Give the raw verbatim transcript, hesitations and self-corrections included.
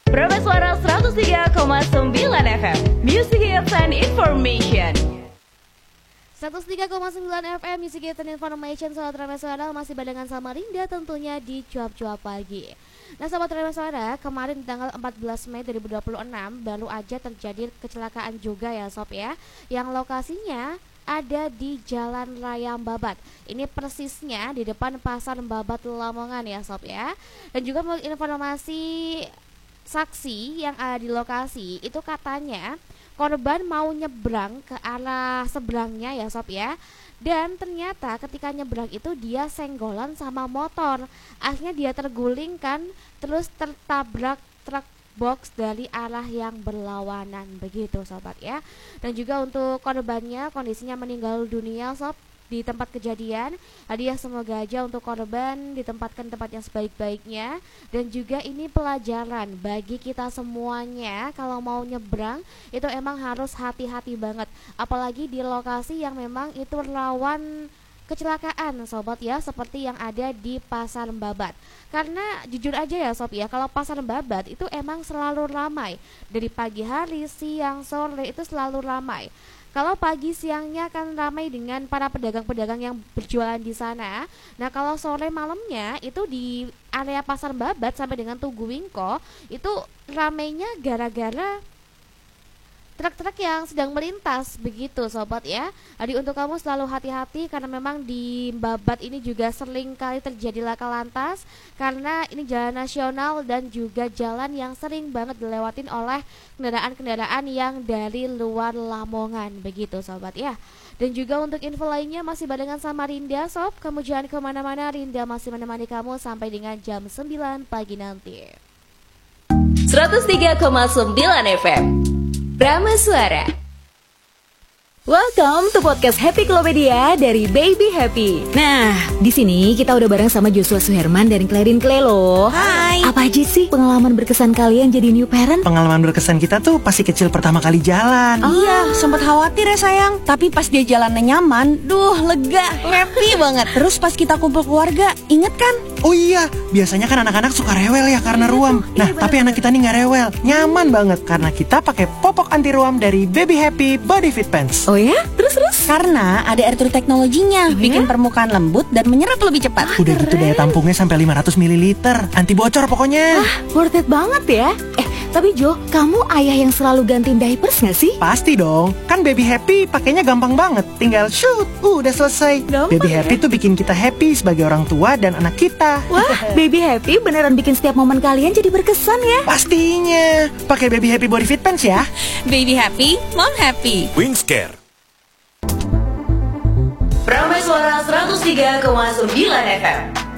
Prambors Suara seratus tiga koma sembilan F M, Music Hits and Information. seratus tiga koma sembilan F M Music Hits and Information. Sobat Prambors Suara masih barengan sama Rinda tentunya di cuap-cuap pagi. Nah Sobat Prambors Suara, kemarin tanggal empat belas Mei dua ribu dua puluh enam baru aja terjadi kecelakaan juga ya Sob ya, yang lokasinya ada di Jalan Raya Babat. Ini persisnya di depan Pasar Babat Lamongan ya Sob ya. Dan juga menurut informasi saksi yang ada di lokasi itu katanya korban mau nyebrang ke arah seberangnya ya Sob ya. Dan ternyata ketika nyebrang itu dia senggolan sama motor. Akhirnya dia terguling kan, terus tertabrak truk box dari arah yang berlawanan begitu Sobat ya. Dan juga untuk korbannya kondisinya meninggal dunia Sob di tempat kejadian. Hadiah semoga aja untuk korban ditempatkan tempat yang sebaik-baiknya. Dan juga ini pelajaran bagi kita semuanya, kalau mau nyebrang itu emang harus hati-hati banget, apalagi di lokasi yang memang itu rawan kecelakaan Sobat ya, seperti yang ada di Pasar Babat. Karena jujur aja ya Sob ya, kalau Pasar Babat itu emang selalu ramai. Dari pagi hari, siang, sore itu selalu ramai. Kalau pagi siangnya kan ramai dengan para pedagang-pedagang yang berjualan di sana. Nah kalau sore malamnya itu di area Pasar Babat sampai dengan Tugu Wingko itu ramainya gara-gara truk-truk yang sedang melintas begitu Sobat ya. Jadi untuk kamu selalu hati-hati karena memang di Babat ini juga sering kali terjadi laka lantas, karena ini jalan nasional dan juga jalan yang sering banget dilewatin oleh kendaraan-kendaraan yang dari luar Lamongan begitu Sobat ya. Dan juga untuk info lainnya masih barengan sama Rinda Sob. Kamu jangan kemana-mana, Rinda masih menemani kamu sampai dengan jam sembilan pagi nanti. seratus tiga koma sembilan F M Prambors Suara. Welcome to podcast Happy Klopedia dari Baby Happy. Nah, di sini kita udah bareng sama Joshua Suherman dan Clarin Clay loh. Hai. Apa aja sih pengalaman berkesan kalian jadi new parent? Pengalaman berkesan kita tuh pasti kecil pertama kali jalan. Oh. Iya, sempat khawatir ya sayang. Tapi pas dia jalannya nyaman, duh lega, happy banget. Terus pas kita kumpul keluarga, inget kan? Oh iya, biasanya kan anak-anak suka rewel ya karena ruam. Nah, iya, tapi anak kita nih nggak rewel, nyaman banget karena kita pakai popok anti ruam dari Baby Happy Body Fit Pants. Oh ya? Terus-terus? Karena ada air true teknologinya, Oh, bikin ya? permukaan lembut dan menyerap lebih cepat. Udah gitu daya tampungnya sampai lima ratus mililiter, anti bocor pokoknya. Wah, worth it banget ya. Eh, tapi Jo, kamu ayah yang selalu gantiin diapers gak sih? Pasti dong, kan Baby Happy pakainya gampang banget. Tinggal shoot, uh, udah selesai. Gampang Baby ya? Happy tuh bikin kita happy sebagai orang tua dan anak kita. Wah, Baby Happy beneran bikin setiap momen kalian jadi berkesan ya. Pastinya, pakai Baby Happy Body Fit Pants ya. Baby happy, mom happy. Wingscare. Prambors Suara seratus tiga koma sembilan F M